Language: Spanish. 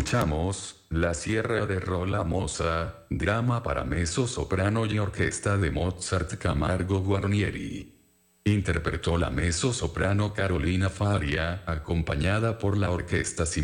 Escuchamos La Sierra de Rola Mossa, drama para mezzo soprano y orquesta de Mozart Camargo Guarnieri. Interpretó la mezzo soprano Carolina Faria, acompañada por la orquesta sinfónica